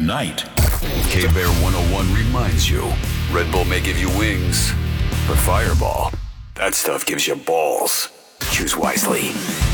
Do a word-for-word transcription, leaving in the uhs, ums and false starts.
tonight. K-Bear one oh one reminds you, Red Bull may give you wings, but Fireball, that stuff gives you balls. Choose wisely.